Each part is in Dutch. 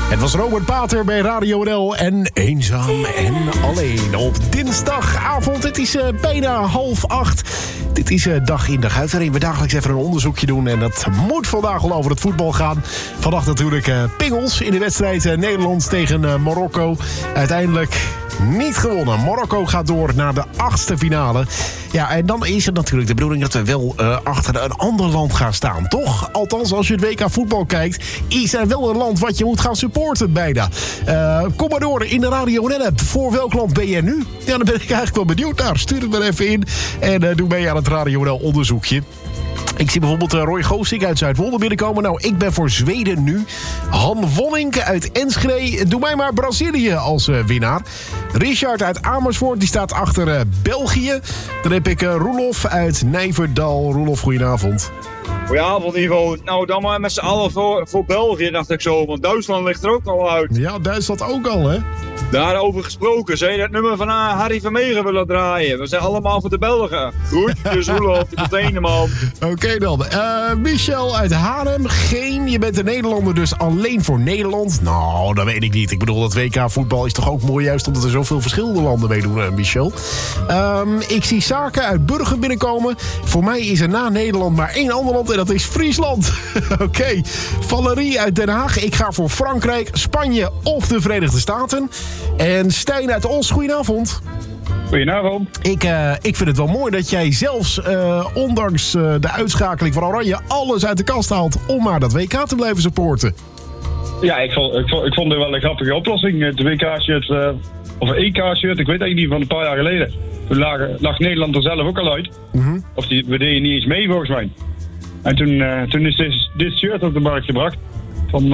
Het was Robert Pater bij Radio NL en Eenzaam en Alleen. Op dinsdagavond, het is bijna 7:30. Dit is dag in dag uit, waarin we dagelijks even een onderzoekje doen. En dat moet vandaag al over het voetbal gaan. Vandaag natuurlijk pingels in de wedstrijd Nederland tegen Marokko. Uiteindelijk niet gewonnen. Marokko gaat door naar de 8e finale. Ja, en dan is het natuurlijk de bedoeling dat we wel achter een ander land gaan staan, toch? Althans, als je het WK voetbal kijkt, is er wel een land wat je moet gaan supporten bijna. Kom maar door in de Radio NL-app. Voor welk land ben je nu? Ja, dan ben ik eigenlijk wel benieuwd naar. Stuur het maar even in en doe mee aan het Radio NL onderzoekje. Ik zie bijvoorbeeld Roy Goosink uit Zuidwolde binnenkomen. Nou, ik ben voor Zweden nu. Han Wonink uit Enschede. Doe mij maar Brazilië als winnaar. Richard uit Amersfoort, die staat achter België. Dan heb ik Roelof uit Nijverdal. Roelof, goedenavond. Goedenavond, Ivo. Nou, dan maar met z'n allen voor België, dacht ik zo. Want Duitsland ligt er ook al uit. Ja, Duitsland ook al, hè? Daarover gesproken, zou je dat nummer van Harry Vermegen willen draaien? We zijn allemaal voor de Belgen. Goed, dus Roelof, je bent de ene man. Oké dan. Michel uit Haarlem. Je bent een Nederlander, dus alleen voor Nederland. Nou, dat weet ik niet. Ik bedoel, dat WK voetbal is toch ook mooi, juist omdat er zoveel verschillende landen meedoen, Michel. Ik zie Zaken uit Burger binnenkomen. Voor mij is er na Nederland maar één ander land en dat is Friesland. Oké. Valerie uit Den Haag. Ik ga voor Frankrijk, Spanje of de Verenigde Staten. En Stijn uit Os, goedenavond. Goedenavond. Ik vind het wel mooi dat jij zelfs, ondanks de uitschakeling van Oranje, alles uit de kast haalt om maar dat WK te blijven supporten. Ja, ik vond het wel een grappige oplossing. Het WK-shirt, of EK-shirt, ik weet eigenlijk niet, van een paar jaar geleden. Toen lag Nederland er zelf ook al uit. Mm-hmm. Of we deden niet eens mee, volgens mij. En toen is dit shirt op de markt gebracht van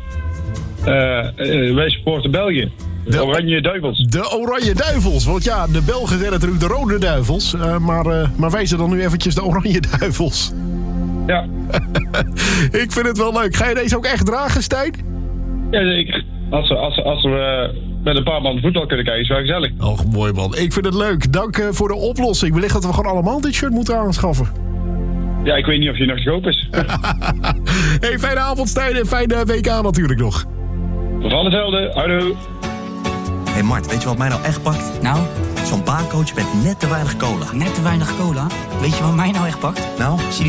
wij supporten België. De Oranje Duivels. De Oranje Duivels. Want ja, de Belgen zijn natuurlijk de Rode Duivels. Maar wij zijn dan nu eventjes de Oranje Duivels. Ja. Ik vind het wel leuk. Ga je deze ook echt dragen, Stijn? Jazeker. Als we met een paar man voetbal kunnen kijken, is wel gezellig. Oh, mooi man. Ik vind het leuk. Dank voor de oplossing. Wellicht dat we gewoon allemaal dit shirt moeten aanschaffen. Ja, ik weet niet of je nog te koop is. Hey, fijne avond, Stijn. En fijne WK natuurlijk nog. Van hetzelfde. Houdoe. Hey Mart, weet je wat mij nou echt pakt? Nou? Zo'n baarcoach met net te weinig cola. Net te weinig cola? Weet je wat mij nou echt pakt? Nou?